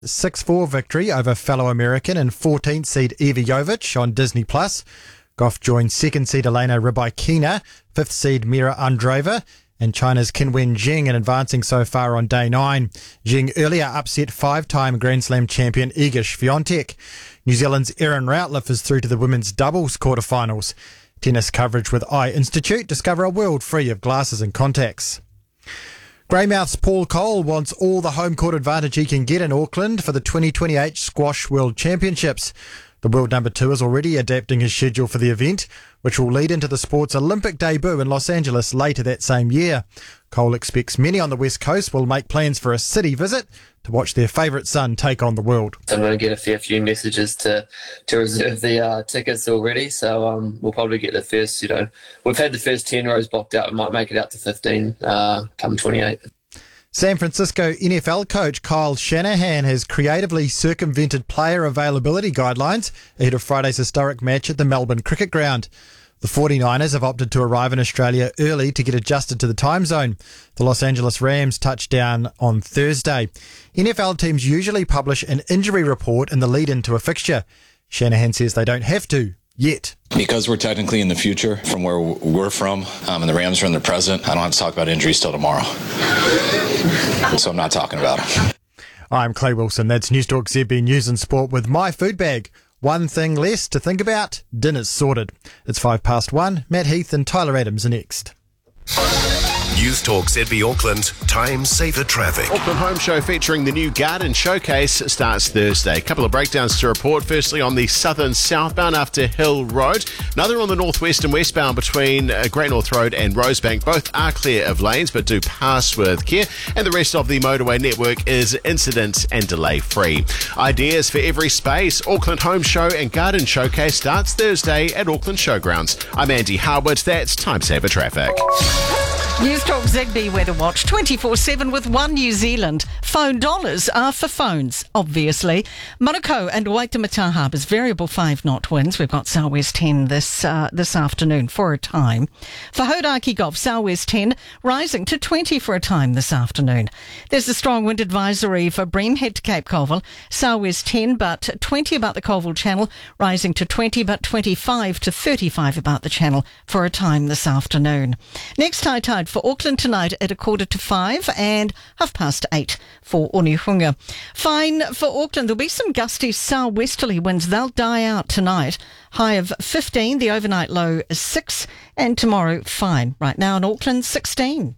6-4 victory over fellow American and 14th seed Eva Jovic on Disney+. Goff joined 2nd seed Elena Rybakina, 5th seed Mira Andreeva, and China's Qinwen Jing in advancing so far on day 9. Jing earlier upset 5-time Grand Slam champion Iga Swiatek. New Zealand's Erin Routliffe is through to the women's doubles quarterfinals. Tennis coverage with Eye Institute. Discover a world free of glasses and contacts. Greymouth's Paul Cole wants all the home court advantage he can get in Auckland for the 2028 Squash World Championships. The world number 2 is already adapting his schedule for the event, which will lead into the sport's Olympic debut in Los Angeles later that same year. Cole expects many on the West Coast will make plans for a city visit to watch their favourite son take on the world. I'm going to get a fair few messages to reserve the tickets already, so we'll probably get the first, we've had the first 10 rows blocked out. We might make it out to 15 come 28. San Francisco NFL coach Kyle Shanahan has creatively circumvented player availability guidelines ahead of Friday's historic match at the Melbourne Cricket Ground. The 49ers have opted to arrive in Australia early to get adjusted to the time zone. The Los Angeles Rams touched down on Thursday. NFL teams usually publish an injury report in the lead-in to a fixture. Shanahan says they don't have to yet. Because we're technically in the future from where we're from, and the Rams are in the present, I don't have to talk about injuries till tomorrow. So I'm not talking about them. I'm Clay Wilson. That's Newstalk ZB News and Sport with my food bag. One thing less to think about, dinner's sorted. It's 1:05. Matt Heath and Tyler Adams are next. Newstalk ZB Auckland, time saver traffic. Auckland Home Show featuring the new Garden Showcase starts Thursday. A couple of breakdowns to report. Firstly, on the southern southbound after Hill Road. Another on the northwest and westbound between Great North Road and Rosebank. Both are clear of lanes, but do pass with care. And the rest of the motorway network is incident and delay free. Ideas for every space. Auckland Home Show and Garden Showcase starts Thursday at Auckland Showgrounds. I'm Andy Harwood. That's time saver traffic. Newstalk ZB Weather Watch 24/7 with One New Zealand. Phone dollars are for phones, obviously. Manukau and Waitemata Harbour's variable 5-knot winds. We've got southwest 10 this afternoon for a time. For Hodaki Golf, southwest 10 rising to 20 for a time this afternoon. There's a strong wind advisory for Breamhead to Cape Colville. Southwest 10 but 20 about the Colville Channel, rising to 20 but 25 to 35 about the Channel for a time this afternoon. Next high tide for Auckland tonight at 4:45 and 8:30 for Onehunga. Fine for Auckland. There'll be some gusty southwesterly winds. They'll die out tonight. High of 15, the overnight low is 6, and tomorrow fine. Right now in Auckland, 16.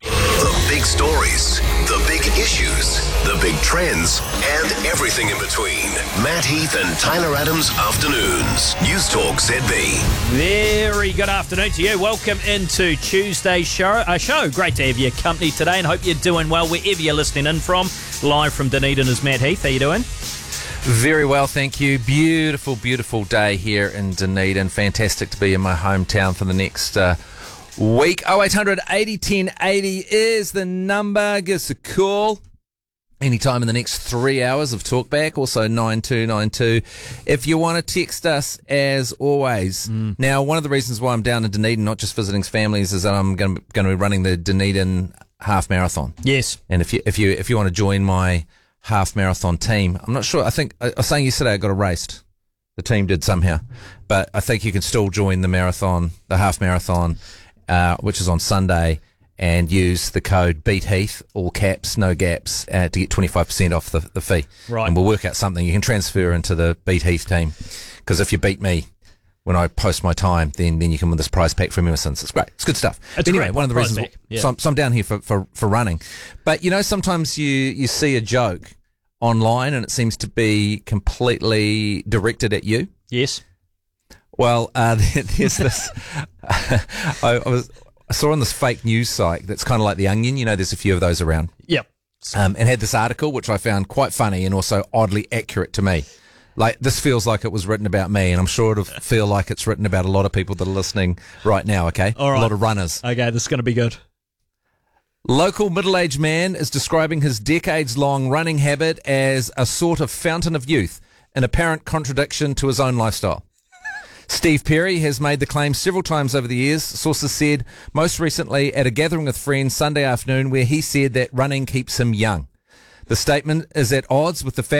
The big stories, the big issues, the big trends, and everything in between. Matt Heath and Tyler Adams Afternoons. Newstalk ZB. Very good afternoon to you. Welcome into Tuesday's show. Great to have your company today and hope you're doing well wherever you're listening in from. Live from Dunedin is Matt Heath. How you doing? Very well, thank you. Beautiful, beautiful day here in Dunedin. Fantastic to be in my hometown for the next week. 0800 80 10 80 is the number. Give us a call anytime in the next 3 hours of talkback. Also 9292 if you want to text us, as always. Now, one of the reasons why I'm down in Dunedin, not just visiting families, is that I'm going to be running the Dunedin half marathon. Yes. And if you want to join my half marathon team, I'm not sure. I think I was saying yesterday I got erased. The team did somehow, but I think you can still join the marathon, the half marathon, which is on Sunday, and use the code BEATHEATH, all caps, no gaps, to get 25% off the fee. Right. And we'll work out something. You can transfer into the Beat Heath team, because if you beat me when I post my time, then you can win this prize pack from Emerson's. It's great. It's good stuff. It's anyway, great one of the reasons. Yeah. So I'm down here for running. But, sometimes you see a joke online and it seems to be completely directed at you. Yes. Well, there's this. I saw on this fake news site that's kind of like The Onion. There's a few of those around. Yep. And had this article which I found quite funny and also oddly accurate to me. Like, this feels like it was written about me, and I'm sure it'll feel like it's written about a lot of people that are listening right now. Okay. All right. A lot of runners. Okay, this is going to be good. Local middle-aged man is describing his decades-long running habit as a sort of fountain of youth, an apparent contradiction to his own lifestyle. Steve Perry has made the claim several times over the years, sources said, most recently at a gathering with friends Sunday afternoon, where he said that running keeps him young. The statement is at odds with the fact